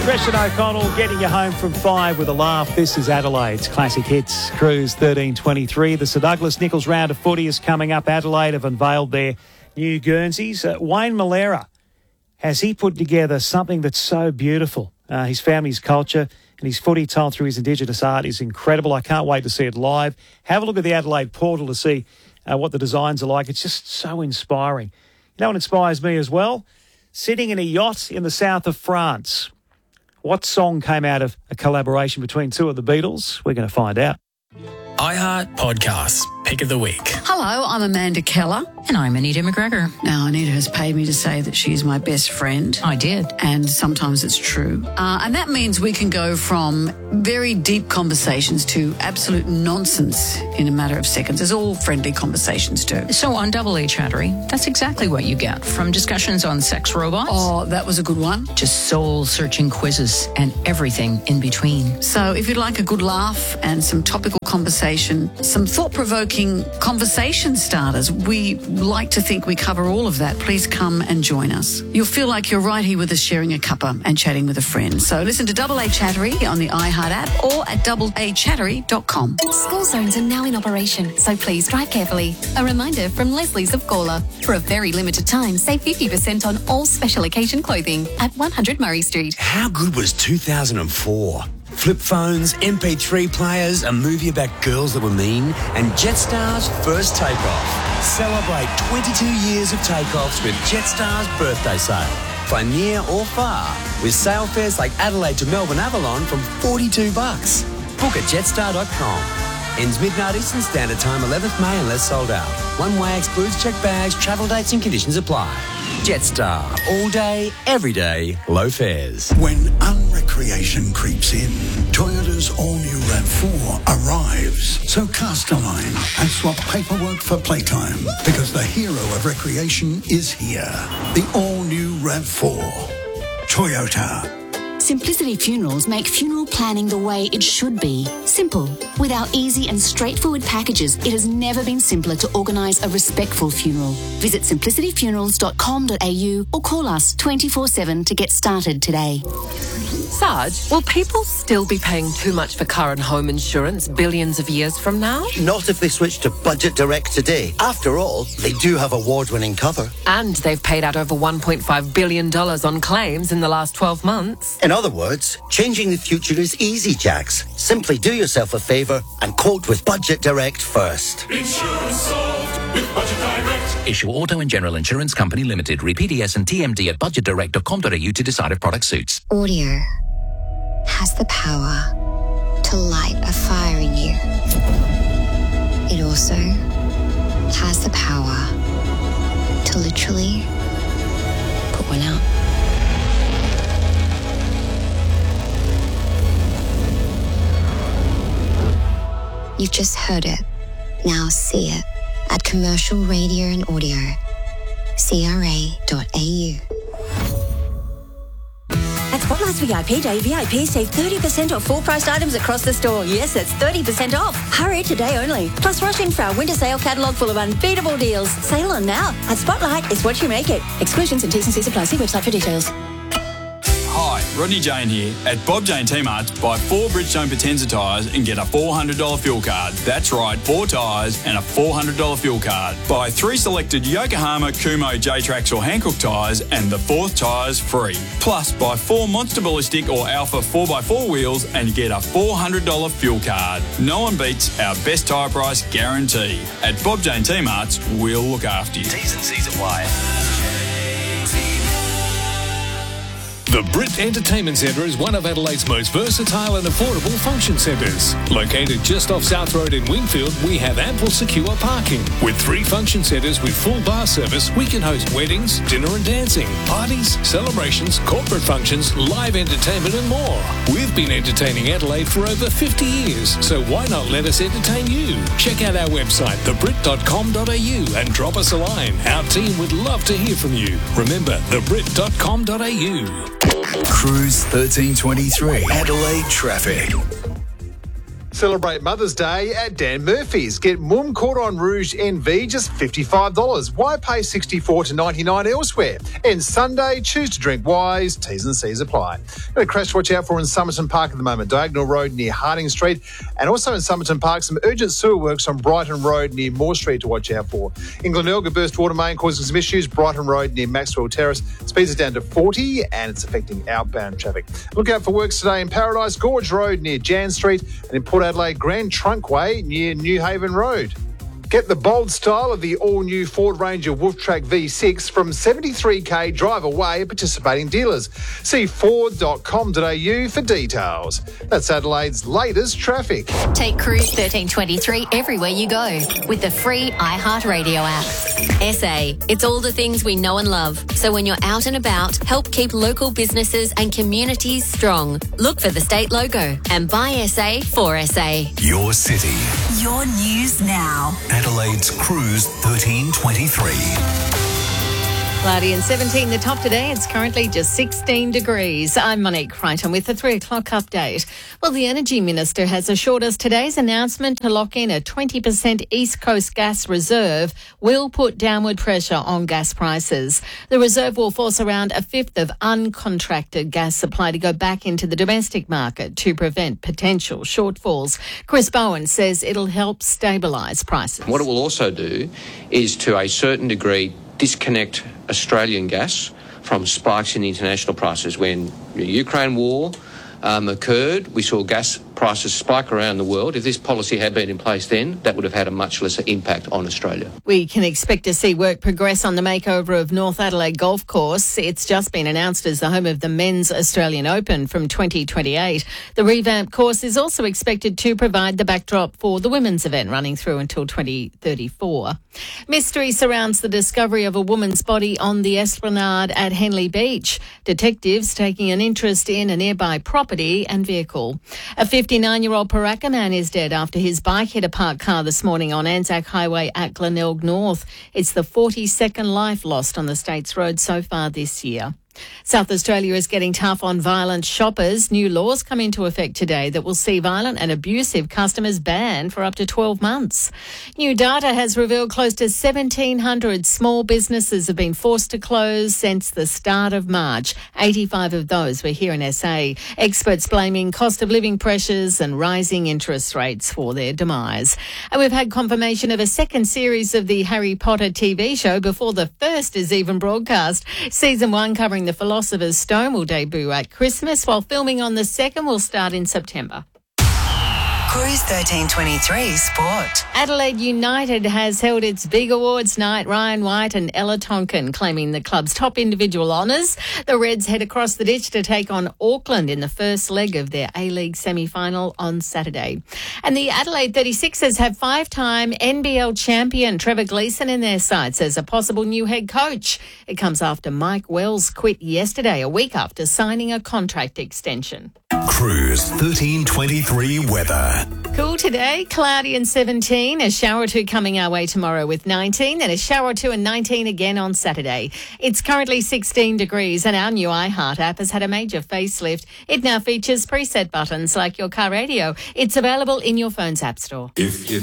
Christian O'Connell getting you home from 5 with a laugh. This is Adelaide's Classic Hits Cruise 1323. The Sir Douglas Nicholls round of footy is coming up. Adelaide have unveiled their new Guernseys. Wayne Malera, has he put together something that's so beautiful? His family's culture and his footy told through his Indigenous art is incredible. I can't wait to see it live. Have a look at the Adelaide portal to see what the designs are like. It's just so inspiring. You know what inspires me as well? Sitting in a yacht in the south of France. What song came out of a collaboration between two of the Beatles? We're going to find out. iHeart Podcasts, Pick of the Week. Hello, I'm Amanda Keller. And I'm Anita McGregor. Now, Anita has paid me to say that she's my best friend. I did. And sometimes it's true. And that means we can go from very deep conversations to absolute nonsense in a matter of seconds, as all friendly conversations do. So on Double A Chattery, that's exactly what you get. From discussions on sex robots. Oh, that was a good one. To soul-searching quizzes and everything in between. So if you'd like a good laugh and some topical conversation, some thought-provoking conversation starters, we like to think we cover all of that. Please come and join us. You'll feel like you're right here with us sharing a cuppa and chatting with a friend. So listen to Double A Chattery on the iHeart app or at doubleachattery.com. School zones are now in operation, so please drive carefully. A reminder from Leslie's of Gawler. For a very limited time, save 50% on all special occasion clothing at 100 Murray Street. How good was 2004? Flip phones, MP3 players, a movie about girls that were mean, and Jetstar's first takeoff. Celebrate 22 years of takeoffs with Jetstar's birthday sale. Fly near or far with sale fares like Adelaide to Melbourne Avalon from $42. Book at jetstar.com. Ends midnight Eastern Standard Time, 11th May unless sold out. One way excludes checked bags, travel dates and conditions apply. Jetstar. All day, every day, low fares. When unrecreation creeps in, Toyota's all-new RAV4 arrives. So cast a line and swap paperwork for playtime, because the hero of recreation is here. The all-new RAV4. Toyota. Simplicity Funerals make funeral planning the way it should be. Simple. With our easy and straightforward packages, it has never been simpler to organise a respectful funeral. Visit simplicityfunerals.com.au or call us 24/7 to get started today. Sarge, will people still be paying too much for car and home insurance billions of years from now? Not if they switch to Budget Direct today. After all, they do have award-winning cover. And they've paid out over $1.5 billion on claims in the last 12 months. In other words, changing the future is easy, Jax. Simply do yourself a favour and quote with Budget Direct first. Insurance solved with Budget Direct. Issue Auto and General Insurance Company Limited. Read PDS and TMD at budgetdirect.com.au to decide if product suits. Audio has the power to light a fire in you. It also has the power to literally put one out. You've just heard it. Now see it at Commercial Radio and Audio, CRA.au. At Spotlight's VIP Day, VIPs save 30% off full-priced items across the store. Yes, that's 30% off. Hurry today only. Plus, rush in for our winter sale catalogue full of unbeatable deals. Sale on now. At Spotlight, it's what you make it. Exclusions and T's and C's apply. See website for details. Hi, Rodney Jane here. At Bob Jane T-Marts, buy 4 Bridgestone Potenza tyres and get a $400 fuel card. That's right, 4 tyres and a $400 fuel card. Buy 3 selected Yokohama, Kumo, J-Trax or Hankook tyres and the 4th tyre's free. Plus, buy 4 Monster Ballistic or Alpha 4x4 wheels and get a $400 fuel card. No one beats our best tyre price guarantee. At Bob Jane T-Marts, we'll look after you. T's and C's apply. The Brit Entertainment Centre is one of Adelaide's most versatile and affordable function centres. Located just off South Road in Wingfield, we have ample secure parking. With 3 function centres with full bar service, we can host weddings, dinner and dancing, parties, celebrations, corporate functions, live entertainment and more. We've been entertaining Adelaide for over 50 years, so why not let us entertain you? Check out our website, thebrit.com.au and drop us a line. Our team would love to hear from you. Remember, thebrit.com.au. Cruise 1323. Adelaide traffic. Celebrate Mother's Day at Dan Murphy's. Get Mumm Cordon Rouge NV just $55. Why pay $64 to $99 elsewhere? And Sunday, choose to drink wise. T's and C's apply. Got a crash to watch out for in Somerton Park at the moment. Diagonal Road near Harding Street. And also in Somerton Park, some urgent sewer works on Brighton Road near Moore Street to watch out for. In Glenelg, burst water main causing some issues. Brighton Road near Maxwell Terrace. Speeds are down to 40 and it's affecting outbound traffic. Look out for works today in Paradise Gorge Road near Jan Street and in Port Adelaide Grand Trunk Way near New Haven Road. Get the bold style of the all-new Ford Ranger Wolftrack V6 from $73,000 drive away at participating dealers. See ford.com.au for details. That's Adelaide's latest traffic. Take Cruise 1323 everywhere you go with the free iHeartRadio app. SA, it's all the things we know and love. So when you're out and about, help keep local businesses and communities strong. Look for the state logo and buy SA for SA. Your city. Your news now. Adelaide's Cruise 1323. Cloudy and 17, the top today. It's currently just 16 degrees. I'm Monique Crichton with the 3 o'clock update. Well, the Energy Minister has assured us today's announcement to lock in a 20% East Coast gas reserve will put downward pressure on gas prices. The reserve will force around a fifth of uncontracted gas supply to go back into the domestic market to prevent potential shortfalls. Chris Bowen says it'll help stabilise prices. What it will also do is, to a certain degree, disconnect Australian gas from spikes in international prices. When the Ukraine war occurred, we saw gas prices spike around the world. If this policy had been in place then, that would have had a much lesser impact on Australia. We can expect to see work progress on the makeover of North Adelaide Golf Course. It's just been announced as the home of the Men's Australian Open from 2028. The revamped course is also expected to provide the backdrop for the women's event running through until 2034. Mystery surrounds the discovery of a woman's body on the esplanade at Henley Beach. Detectives taking an interest in a nearby property and vehicle. A 59-year-old Paraka man is dead after his bike hit a parked car this morning on Anzac Highway at Glenelg North. It's the 42nd life lost on the state's road so far this year. South Australia is getting tough on violent shoppers. New laws come into effect today that will see violent and abusive customers banned for up to 12 months. New data has revealed close to 1,700 small businesses have been forced to close since the start of March. 85 of those were here in SA. Experts blaming cost of living pressures and rising interest rates for their demise. And we've had confirmation of a second series of the Harry Potter TV show before the first is even broadcast. Season 1 covering the Philosopher's Stone will debut at Christmas, while filming on the second will start in September. Cruise 1323 Sport. Adelaide United has held its big awards night. Ryan White and Ella Tonkin claiming the club's top individual honours. The Reds head across the ditch to take on Auckland in the first leg of their A-League semi-final on Saturday. And the Adelaide 36ers have 5-time NBL champion Trevor Gleeson in their sights as a possible new head coach. It comes after Mike Wells quit yesterday, a week after signing a contract extension. Cruise 1323 weather. Cool today, cloudy and 17. A shower or two coming our way tomorrow with 19, then a shower or two and 19 again on Saturday. It's currently 16 degrees and our new iHeart app has had a major facelift. It now features preset buttons like your car radio. It's available in your phone's app store. If you